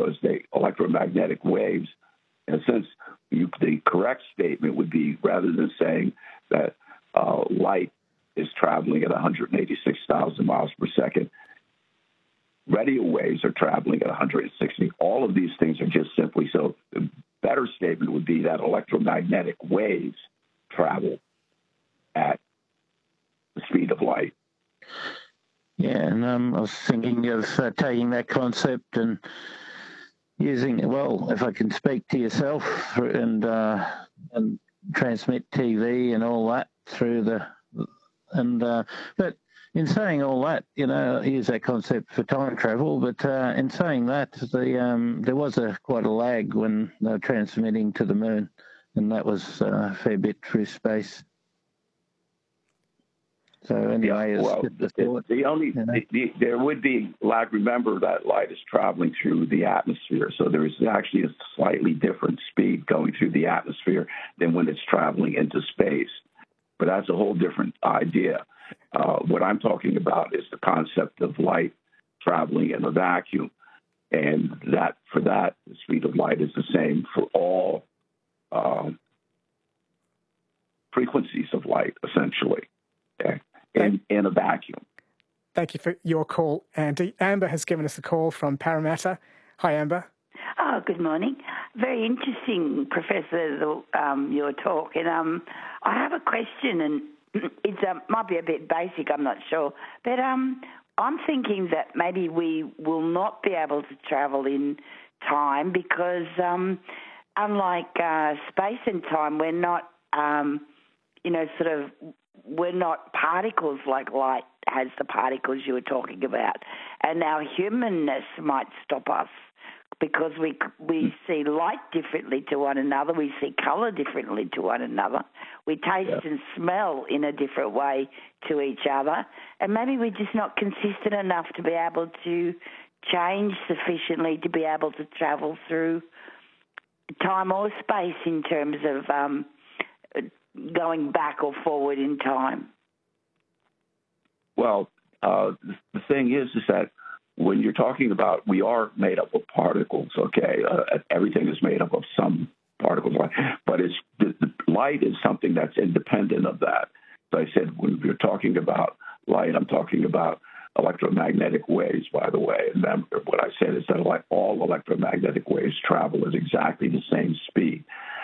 because they electromagnetic waves. In a sense, the correct statement would be, rather than saying that light is traveling at 186,000 miles per second, radio waves are traveling at 160. All of these things are just simply, so the better statement would be that electromagnetic waves travel at the speed of light. Yeah, and I was thinking of taking that concept and using, well, if I can speak to yourself and transmit TV and all that through but in saying all that, use that concept for time travel, but in saying that, there was quite a lag when they were transmitting to the moon, and that was a fair bit through space. So anyway, there would be lag. Remember that light is traveling through the atmosphere, so there is actually a slightly different speed going through the atmosphere than when it's traveling into space. But that's a whole different idea. What I'm talking about is the concept of light traveling in a vacuum, and that the speed of light is the same for all frequencies of light, essentially. Okay. In a vacuum. Thank you for your call, Andy. Amber has given us a call from Parramatta. Hi, Amber. Oh, good morning. Very interesting, Professor, your talk. And I have a question, and it might be a bit basic, I'm not sure. But I'm thinking that maybe we will not be able to travel in time because unlike space and time, we're not, we're not particles like light has the particles you were talking about. And our humanness might stop us because we see light differently to one another. We see colour differently to one another. We taste and smell in a different way to each other. And maybe we're just not consistent enough to be able to change sufficiently to be able to travel through time or space in terms of going back or forward in time. Well, the thing is that when you're talking about, we are made up of particles, okay? Everything is made up of some particles, but the light is something that's independent of that. So I said, when you're talking about light, I'm talking about electromagnetic waves, by the way. And then what I said is that all electromagnetic waves travel at exactly the same speed.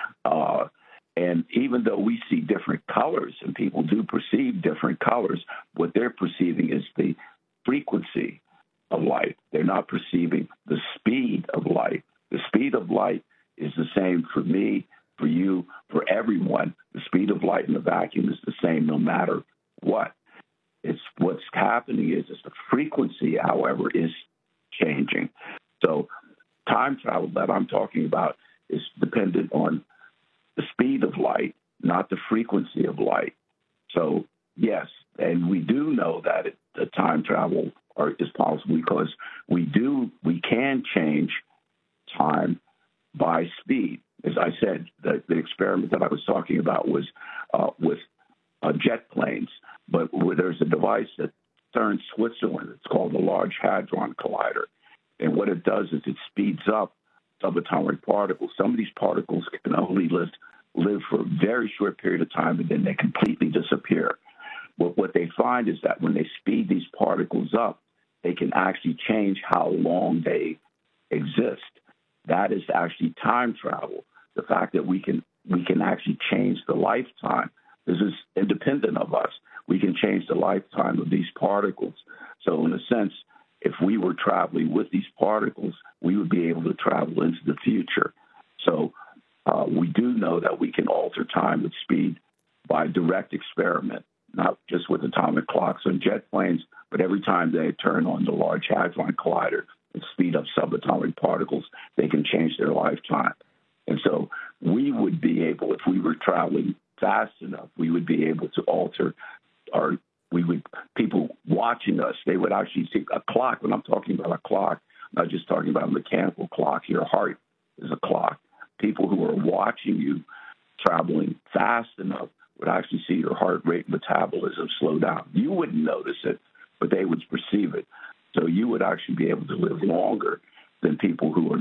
And even though we see different colors and people do perceive different colors, what they're perceiving is the frequency of light. They're not perceiving the speed of light. The speed of light is the same for me, for you, for everyone. The speed of light in a vacuum is the same no matter what. It's what's happening is the frequency, however, is changing. So time travel that I'm talking about is dependent on the speed of light, not the frequency of light. So, yes, and we do know that the time travel is possible because we can change time by speed. As I said, the experiment that I was talking about was with jet planes, but there's a device at CERN, Switzerland. It's called the Large Hadron Collider. And what it does is it speeds up subatomic particles. Some of these particles can only live for a very short period of time, and then they completely disappear. But what they find is that when they speed these particles up, they can actually change how long they exist. That is actually time travel. The fact that we can actually change the lifetime. This is independent of us. We can change the lifetime of these particles. So in a sense, if we were traveling with these particles, we would be able to travel into the future. So we do know that we can alter time with speed by direct experiment, not just with atomic clocks and jet planes, but every time they turn on the Large Hadron Collider and speed up subatomic particles, they can change their lifetime. And so we would be able, if we were traveling fast enough, we would be able to alter people watching us, they would actually see a clock. When I'm talking about a clock, I'm not just talking about a mechanical clock. Your heart is a clock. People who are watching you traveling fast enough would actually see your heart rate metabolism slow down. You wouldn't notice it, but they would perceive it. So you would actually be able to live longer than people who are